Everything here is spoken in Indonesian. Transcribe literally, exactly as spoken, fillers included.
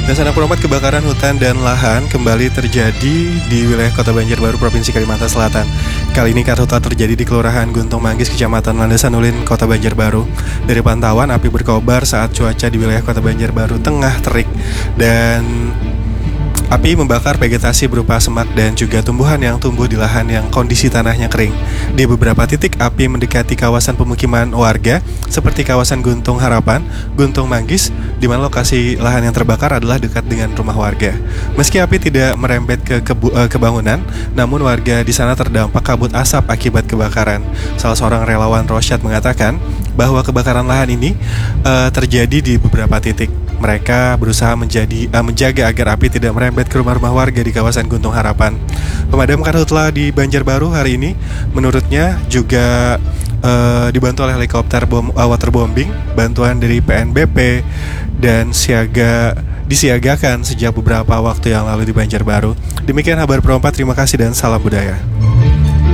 Dan Sanak Peromat, kebakaran hutan dan lahan kembali terjadi di wilayah Kota Banjarbaru, Provinsi Kalimantan Selatan. Kali ini karhutla terjadi di Kelurahan Guntung Manggis, Kecamatan Landasan Ulin, Kota Banjarbaru. Dari pantauan, api berkobar saat cuaca di wilayah Kota Banjarbaru tengah terik, dan api membakar vegetasi berupa semak dan juga tumbuhan yang tumbuh di lahan yang kondisi tanahnya kering. Di beberapa titik api mendekati kawasan pemukiman warga seperti kawasan Guntung Harapan, Guntung Manggis, di mana lokasi lahan yang terbakar adalah dekat dengan rumah warga. Meski api tidak merembet ke kebu- eh, kebangunan, namun warga di sana terdampak kabut asap akibat kebakaran. Salah seorang relawan Rosyad mengatakan bahwa kebakaran lahan ini uh, terjadi di beberapa titik. Mereka berusaha menjadi, uh, menjaga agar api tidak merembet ke rumah-rumah warga di kawasan Guntung Harapan. Pemadam karhutla di Banjarbaru hari ini, menurutnya juga uh, dibantu oleh helikopter bom, uh, waterbombing, bantuan dari P N B P, dan siaga disiagakan sejak beberapa waktu yang lalu di Banjarbaru. Demikian kabar Pro empat, terima kasih dan salam budaya.